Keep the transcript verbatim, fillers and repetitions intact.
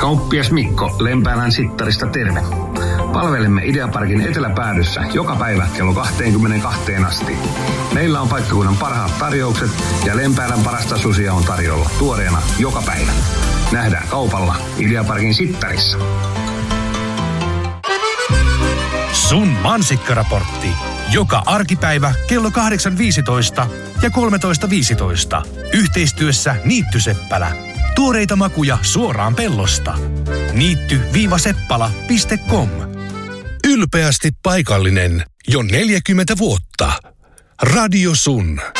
Kauppias Mikko Lempäälän Sittarista terve. Palvelemme Ideaparkin eteläpäädyssä joka päivä kello kaksikymmentäkaksi asti. Meillä on paikkakunnan parhaat tarjoukset ja Lempäälän parasta susia on tarjolla tuoreena joka päivä. Nähdään kaupalla Ideaparkin Sittarissa. Sun mansikkaraportti. Joka arkipäivä kello kahdeksan viisitoista ja kolmetoista viisitoista. Yhteistyössä Niittyseppälä. Tuoreita makuja suoraan pellosta. niitty seppala piste com. Ylpeästi paikallinen jo neljäkymmentä vuotta. Radio Sun.